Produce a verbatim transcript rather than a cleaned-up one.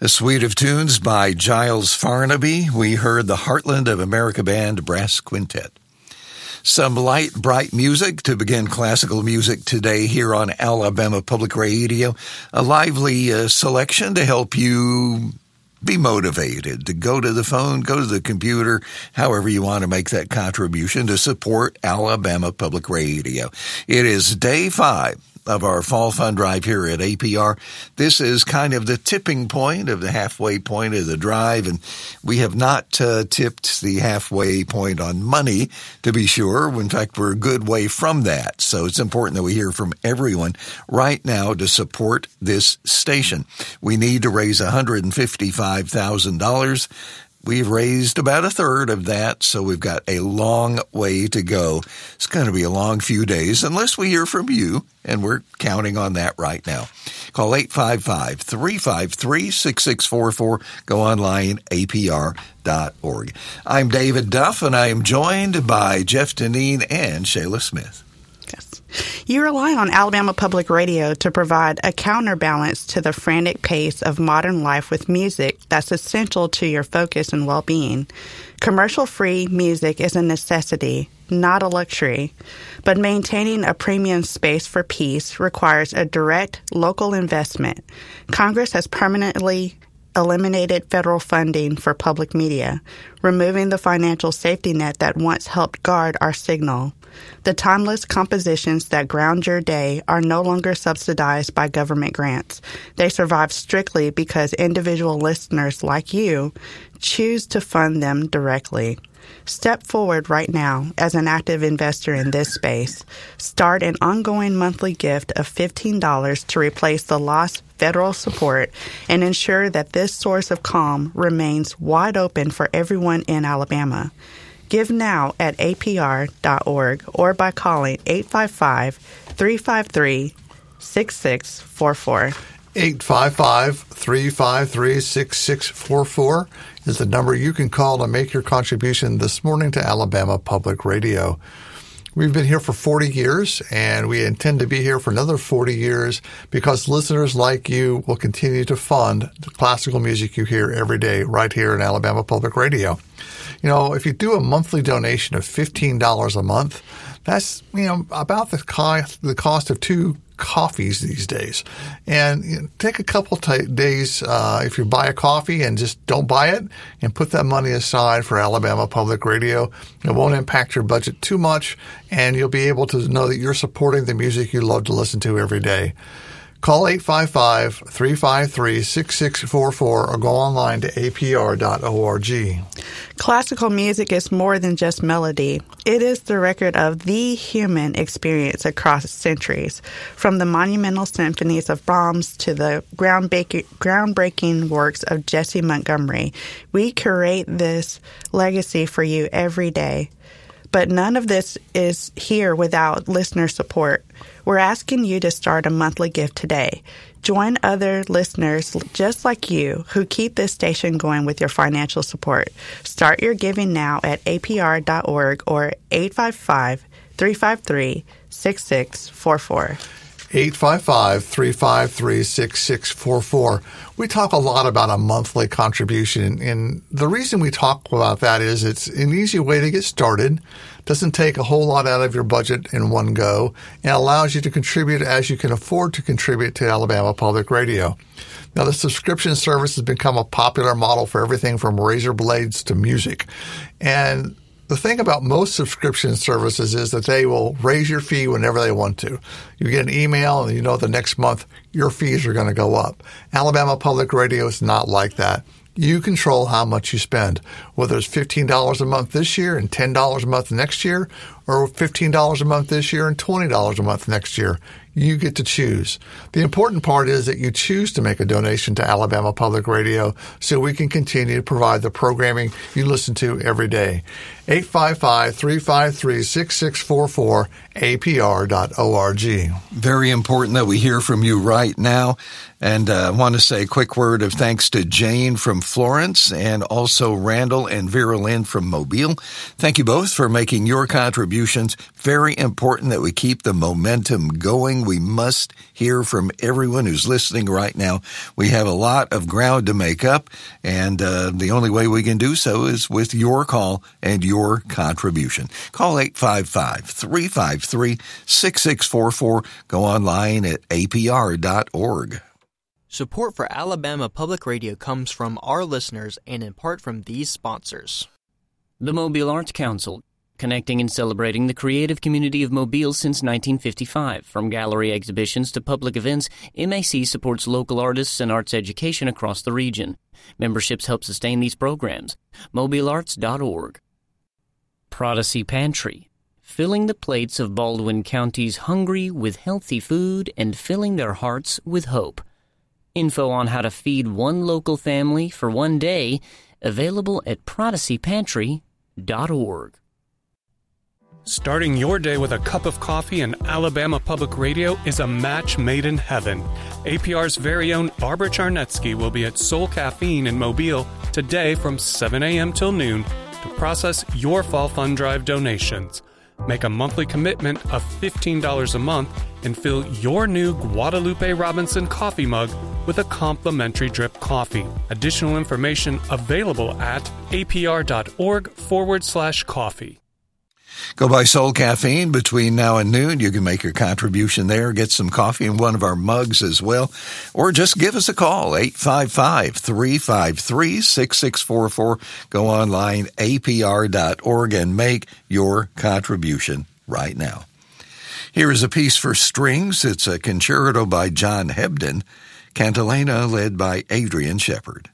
A suite of tunes by Giles Farnaby. We heard the Heartland of America Band Brass Quintet. Some light, bright music to begin classical music today here on Alabama Public Radio. A lively uh, selection to help you be motivated to go to the phone, go to the computer, however you want to make that contribution to support Alabama Public Radio. It is day five of our fall fund drive here at A P R. This is kind of the tipping point of the halfway point of the drive, and we have not uh, tipped the halfway point on money, to be sure. In fact, we're a good way from that. So it's important that we hear from everyone right now to support this station. We need to raise one hundred fifty-five thousand dollars. We've raised about a third of that, so we've got a long way to go. It's going to be a long few days unless we hear from you, and we're counting on that right now. Call eight five five, three five three, six six four four. Go online, A P R dot org. I'm David Duff, and I am joined by Jeff Deneen and Shayla Smith. Yes. You rely on Alabama Public Radio to provide a counterbalance to the frantic pace of modern life with music that's essential to your focus and well-being. Commercial-free music is a necessity, not a luxury, but maintaining a premium space for peace requires a direct local investment. Congress has permanently eliminated federal funding for public media, removing the financial safety net that once helped guard our signal. The timeless compositions that ground your day are no longer subsidized by government grants. They survive strictly because individual listeners like you choose to fund them directly. Step forward right now as an active investor in this space. Start an ongoing monthly gift of fifteen dollars to replace the lost federal support and ensure that this source of calm remains wide open for everyone in Alabama. Give now at A P R dot org or by calling eight five five, three five three, six six four four. eight five five, three five three, six six four four is the number you can call to make your contribution this morning to Alabama Public Radio. We've been here for forty years, and we intend to be here for another forty years because listeners like you will continue to fund the classical music you hear every day right here in Alabama Public Radio. You know, if you do a monthly donation of fifteen dollars a month, that's, you know, about the cost, the cost of two coffees these days. And you know, take a couple t- days uh, if you buy a coffee and just don't buy it and put that money aside for Alabama Public Radio. It won't impact your budget too much, and you'll be able to know that you're supporting the music you love to listen to every day. Call eight five five, three five three, six six four four or go online to A P R dot org. Classical music is more than just melody. It is the record of the human experience across centuries, from the monumental symphonies of Brahms to the groundbreaking, groundbreaking works of Jesse Montgomery. We curate this legacy for you every day. But none of this is here without listener support. We're asking you to start a monthly gift today. Join other listeners just like you who keep this station going with your financial support. Start your giving now at A P R dot org or eight five five, three five three, six six four four. eight five five, three five three, six six four four. We talk a lot about a monthly contribution, and the reason we talk about that is it's an easy way to get started, doesn't take a whole lot out of your budget in one go, and allows you to contribute as you can afford to contribute to Alabama Public Radio. Now, the subscription service has become a popular model for everything from razor blades to music, and the thing about most subscription services is that they will raise your fee whenever they want to. You get an email and you know the next month your fees are going to go up. Alabama Public Radio is not like that. You control how much you spend, whether it's fifteen dollars a month this year and ten dollars a month next year, or fifteen dollars a month this year and twenty dollars a month next year. You get to choose. The important part is that you choose to make a donation to Alabama Public Radio so we can continue to provide the programming you listen to every day. eight five five, three five three, six six four four, A P R dot org. Very important that we hear from you right now. And I uh, want to say a quick word of thanks to Jane from Florence and also Randall and Vera Lynn from Mobile. Thank you both for making your contributions. Very important that we keep the momentum going. We must hear from everyone who's listening right now. We have a lot of ground to make up, and uh, the only way we can do so is with your call and your contribution. Call eight five five, three five three, six six four four. Go online at A P R dot org. Support for Alabama Public Radio comes from our listeners and in part from these sponsors. The Mobile Arts Council, connecting and celebrating the creative community of Mobile since nineteen fifty-five. From gallery exhibitions to public events, M A C supports local artists and arts education across the region. Memberships help sustain these programs. mobile arts dot org. Prodigy Pantry, filling the plates of Baldwin County's hungry with healthy food and filling their hearts with hope. Info on how to feed one local family for one day, available at prodigy pantry dot org. Starting your day with a cup of coffee and Alabama Public Radio is a match made in heaven. A P R's very own Barbara Charnetsky will be at Soul Caffeine in Mobile today from seven a.m. till noon to process your Fall Fund Drive donations. Make a monthly commitment of fifteen dollars a month and fill your new Guadalupe Robinson coffee mug with a complimentary drip coffee. Additional information available at apr.org forward slash coffee. Go by Soul Caffeine between now and noon. You can make your contribution there, get some coffee in one of our mugs as well, or just give us a call, eight five five, three five three, six six four four. Go online, A P R dot org, and make your contribution right now. Here is a piece for strings. It's a concerto by John Hebden, Cantilena led by Adrian Shepard.